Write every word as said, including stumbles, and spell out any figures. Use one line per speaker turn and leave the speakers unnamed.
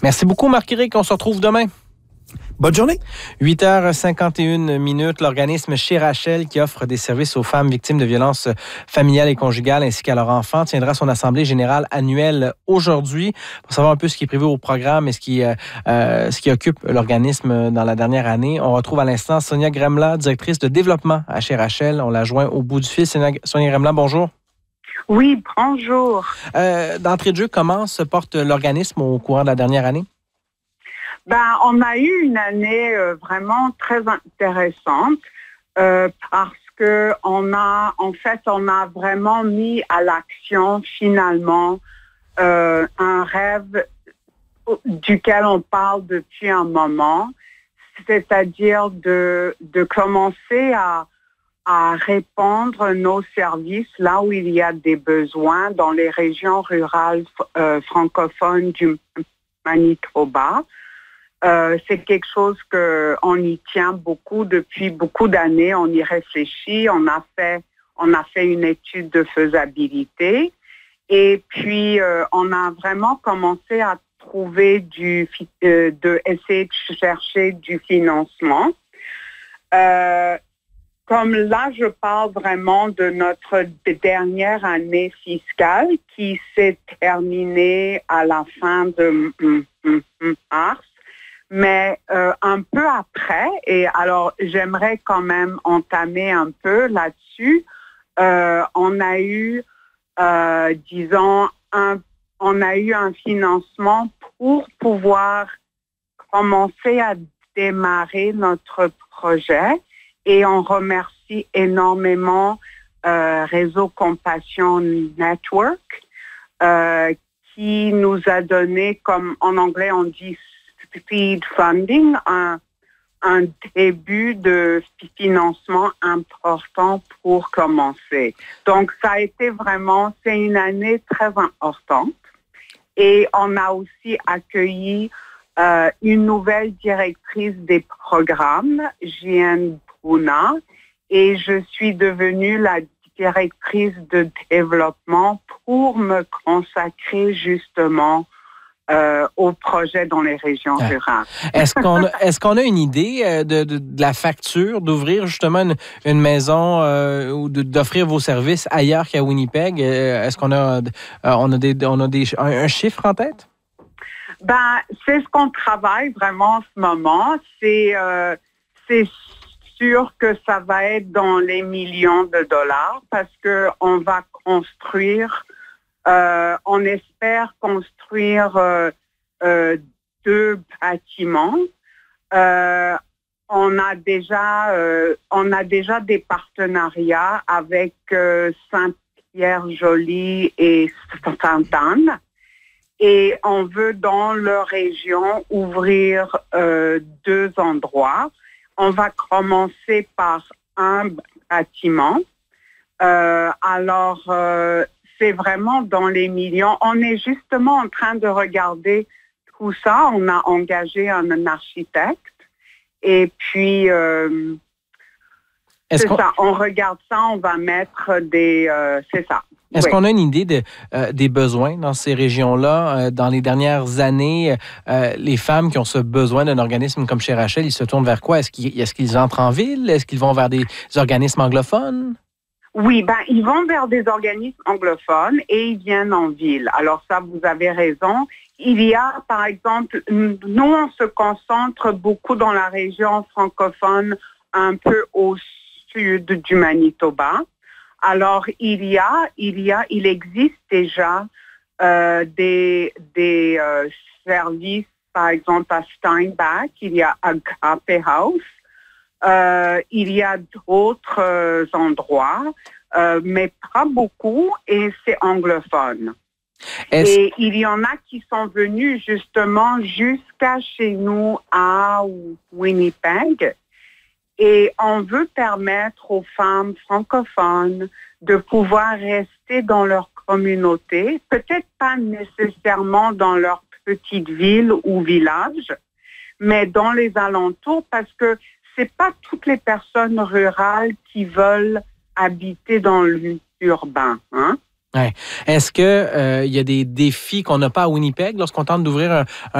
Merci beaucoup, Marc-Éric. On se retrouve demain.
Bonne journée.
huit heures cinquante et une minutes. L'organisme Chez Rachel, qui offre des services aux femmes victimes de violences familiales et conjugales ainsi qu'à leurs enfants, tiendra son assemblée générale annuelle aujourd'hui pour savoir un peu ce qui est prévu au programme et ce qui, euh, ce qui occupe l'organisme dans la dernière année. On retrouve à l'instant Sonia Gremla, directrice de développement à Chez Rachel. On la joint au bout du fil. Sonia, Sonia Gremla, bonjour.
Oui, bonjour.
Euh, d'entrée de jeu, comment se porte l'organisme au courant de la dernière année?
Ben, on a eu une année euh, vraiment très intéressante euh, parce que on a, en fait, on a vraiment mis à l'action finalement euh, un rêve duquel on parle depuis un moment, c'est-à-dire de, de commencer à, à répandre nos services là où il y a des besoins dans les régions rurales euh, francophones du Manitoba. Euh, c'est quelque chose qu'on y tient beaucoup depuis beaucoup d'années. On y réfléchit. On a fait, on a fait une étude de faisabilité. Et puis, euh, on a vraiment commencé à trouver du, euh, de essayer de chercher du financement. Euh, comme là, je parle vraiment de notre dernière année fiscale qui s'est terminée à la fin de mars. Mais euh, un peu après, et alors j'aimerais quand même entamer un peu là-dessus, euh, on a eu, euh, disons, un, on a eu un financement pour pouvoir commencer à démarrer notre projet et on remercie énormément euh, Réseau Compassion Network euh, qui nous a donné, comme en anglais on dit, seed funding, un, un début de financement important pour commencer. Donc, ça a été vraiment, c'est une année très importante. Et on a aussi accueilli euh, une nouvelle directrice des programmes, Jeanne Bruna, et je suis devenue la directrice de développement pour me consacrer justement Euh, aux projets dans les régions
ah.
rurales.
Est-ce qu'on a, est-ce qu'on a une idée de, de, de la facture, d'ouvrir justement une, une maison euh, ou de, d'offrir vos services ailleurs qu'à Winnipeg? Est-ce qu'on a, euh, on a, des, on a des, un, un chiffre en tête?
Ben, c'est ce qu'on travaille vraiment en ce moment. C'est, euh, c'est sûr que ça va être dans les millions de dollars parce qu'on va construire Euh, on espère construire euh, euh, deux bâtiments. Euh, on a déjà, euh, on a déjà des partenariats avec euh, Saint-Pierre-Joli et Sainte-Anne. Et on veut dans leur région ouvrir euh, deux endroits. On va commencer par un bâtiment. Euh, alors, euh, c'est vraiment dans les millions. On est justement en train de regarder tout ça. On a engagé un, un architecte. Et puis, euh,
Est-ce
c'est
qu'on...
ça. On regarde ça, on va mettre des... Euh, c'est ça.
Est-ce
oui.
qu'on a une idée de, euh, des besoins dans ces régions-là? Euh, dans les dernières années, euh, les femmes qui ont ce besoin d'un organisme comme Chez Rachel, ils se tournent vers quoi? Est-ce qu'ils, est-ce qu'ils entrent en ville? Est-ce qu'ils vont vers des organismes anglophones?
Oui, ben ils vont vers des organismes anglophones et ils viennent en ville. Alors ça, vous avez raison. Il y a, par exemple, nous, on se concentre beaucoup dans la région francophone, un peu au sud du Manitoba. Alors, il y a, il y a, il existe déjà euh, des, des euh, services, par exemple, à Steinbach, il y a Agape House. Euh, il y a d'autres euh, endroits, euh, mais pas beaucoup, et c'est anglophone. Est-ce... Et il y en a qui sont venus justement jusqu'à chez nous à Winnipeg. Et on veut permettre aux femmes francophones de pouvoir rester dans leur communauté, peut-être pas nécessairement dans leur petite ville ou village, mais dans les alentours, parce que c'est pas toutes les personnes rurales qui veulent habiter dans l'urbain, hein?
Ouais. Est-ce qu'il euh, y a des défis qu'on n'a pas à Winnipeg lorsqu'on tente d'ouvrir un, un